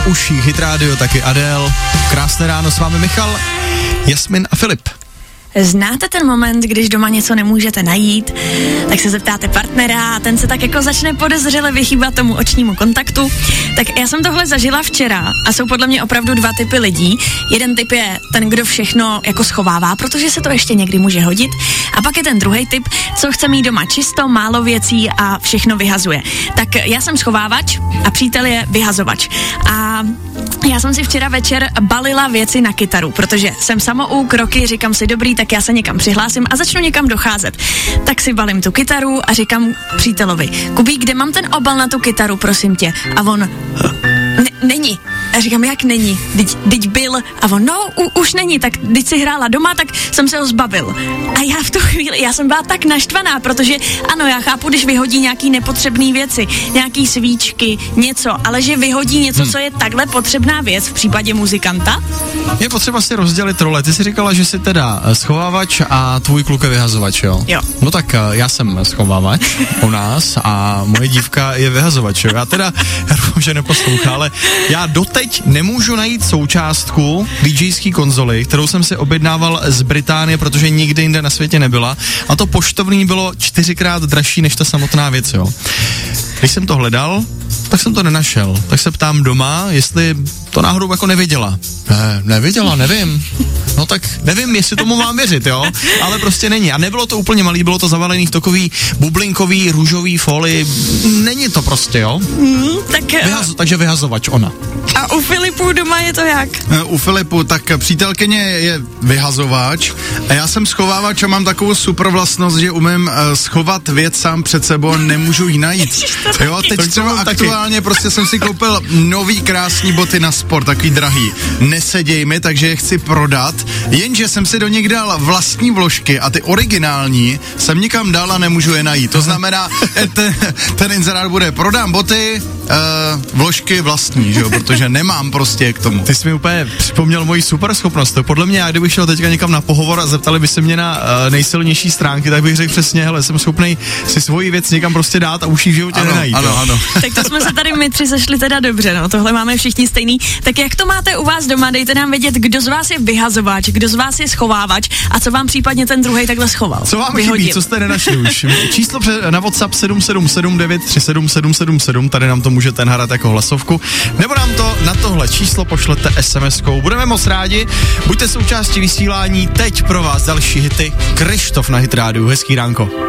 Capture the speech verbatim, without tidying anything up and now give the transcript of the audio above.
v uších Hit Radio, taky Adele. Krásné ráno, s vámi Michal, Jasmin a Filip. Znáte ten moment, když doma něco nemůžete najít, tak se zeptáte partnera a ten se tak jako začne podezřele vychýbat tomu očnímu kontaktu. Tak já jsem tohle zažila včera a jsou podle mě opravdu dva typy lidí. Jeden typ je ten, kdo všechno jako schovává, protože se to ještě někdy může hodit. A pak je ten druhý typ, co chce mít doma čisto, málo věcí a všechno vyhazuje. Tak já jsem schovávač a přítel je vyhazovač. A já jsem si včera večer balila věci na kytaru, protože jsem samouk, roky, říkám si dobrý, tak já se někam přihlásím a začnu někam docházet. Tak si balím tu kytaru a říkám přítelovi, Kubí, kde mám ten obal na tu kytaru, prosím tě? A on, není. A říkám, jak není? Dyť, dyť byl. A on, no, u, už není, tak když si hrála doma, tak jsem se ho zbavil. A já v tu chvíli, já jsem byla tak naštvaná, protože ano, já chápu, když vyhodí nějaký nepotřebný věci, nějaký svíčky, něco, ale že vyhodí něco, hmm. co je takhle potřebná věc v případě muzikanta? Je potřeba si rozdělit role. Ty jsi říkala, že jsi teda schovávač a tvůj kluk je vyhazovač, jo? Jo. No tak já jsem schovávač u nás a moje dívka je vyhazovač, jo? Já teda, já doufám, že neposlouchá, ale já doteď nemůžu najít součástku DJské konzoly, kterou jsem si objednával z Británie, protože nikde jinde na světě nebyla. A to poštovní bylo čtyřikrát dražší než ta samotná věc, jo. Když jsem to hledal, tak jsem to nenašel. Tak se ptám doma, jestli to náhodou jako neviděla. Ne, neviděla, nevím. No tak nevím, jestli tomu mám věřit, jo, ale prostě není. A nebylo to úplně malý, bylo to zavalený v takový bublinkový, růžový folii. Není to prostě, jo. Mm, tak, Vyhaz, takže vyhazovač ona. A u Filipu doma je to jak? U Filipu, tak přítelkyně je vyhazovač a já jsem schovávač a mám takovou super vlastnost, že umím uh, schovat věc sám před sebou a nemůžu ji najít. Jo, teď třeba aktuálně prostě jsem si koupil nový krásný boty na sport, takový drahý. Neseděj mi, takže je chci prodat, jenže jsem si do nich dal vlastní vložky a ty originální jsem nikam dal a nemůžu je najít. To znamená, ten, ten inzerát bude prodám boty, uh, vložky vlastní, že jo, protože nemám prostě k tomu. Ty jsi mi úplně připomněl moji super schopnost. To podle mě, já kdybych šel teďka někam na pohovor a zeptali by se mě na uh, nejsilnější stránky, tak bych řekl přesně, hele, jsem schopný si svoji věc někam prostě dát a už ji v životě ano, nenajít. Ano, ano. Tak to jsme se tady my tři sešli teda dobře, no, tohle máme všichni stejný. Tak jak to máte u vás doma, dejte nám vědět, kdo z vás je vyhazovač, kdo z vás je schovávač a co vám případně ten druhý takhle schoval. Co vám vyhodil. chybí, co jste nenašli už? Číslo na WhatsApp sedm sedm sedm devět tři sedm sedm sedm sedm, tady nám to můžete nahrat jako hlasovku, nebo nám to na tohle číslo pošlete es em eskou. Budeme moc rádi, buďte součástí vysílání, teď pro vás další hity. Krištof na Hit Rádiu, hezký ránko.